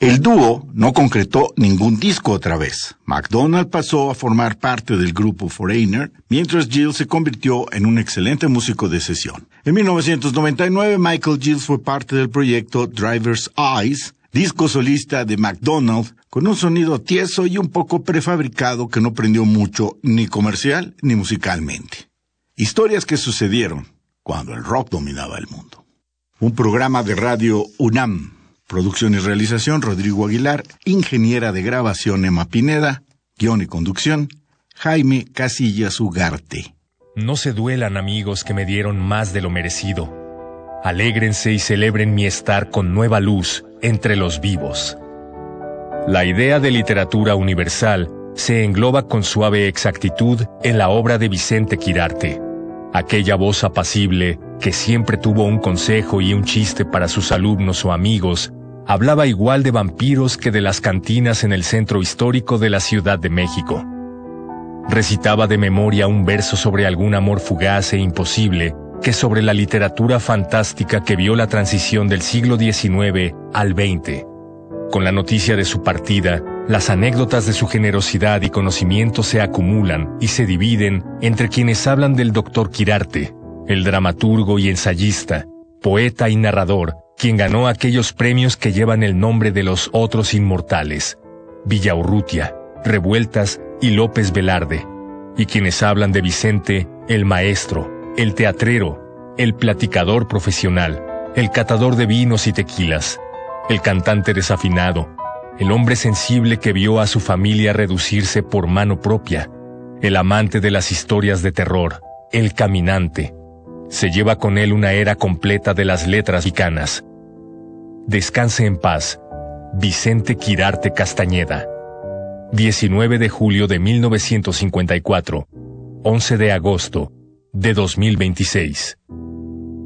El dúo no concretó ningún disco otra vez. MacDonald pasó a formar parte del grupo Foreigner, mientras Gill se convirtió en un excelente músico de sesión. En 1999, Michael Gill fue parte del proyecto Driver's Eyes, disco solista de MacDonald, con un sonido tieso y un poco prefabricado que no prendió mucho ni comercial ni musicalmente. Historias que sucedieron cuando el rock dominaba el mundo. Un programa de radio UNAM. Producción y realización, Rodrigo Aguilar. Ingeniera de grabación, Emma Pineda. Guión y conducción, Jaime Casillas Ugarte. No se duelan, amigos, que me dieron más de lo merecido. Alégrense y celebren mi estar con nueva luz entre los vivos. La idea de literatura universal se engloba con suave exactitud en la obra de Vicente Quirarte. Aquella voz apacible, que siempre tuvo un consejo y un chiste para sus alumnos o amigos, hablaba igual de vampiros que de las cantinas en el centro histórico de la Ciudad de México. Recitaba de memoria un verso sobre algún amor fugaz e imposible que sobre la literatura fantástica que vio la transición del siglo XIX al XX. Con la noticia de su partida, las anécdotas de su generosidad y conocimiento se acumulan y se dividen entre quienes hablan del Dr. Quirarte, el dramaturgo y ensayista, poeta y narrador, quien ganó aquellos premios que llevan el nombre de los otros inmortales, Villaurrutia, Revueltas y López Velarde, y quienes hablan de Vicente, el maestro, el teatrero, el platicador profesional, el catador de vinos y tequilas, el cantante desafinado, el hombre sensible que vio a su familia reducirse por mano propia, el amante de las historias de terror, el caminante. Se lleva con él una era completa de las letras mexicanas. Descanse en paz, Vicente Quirarte Castañeda. 19 de julio de 1954, 11 de agosto de 2026.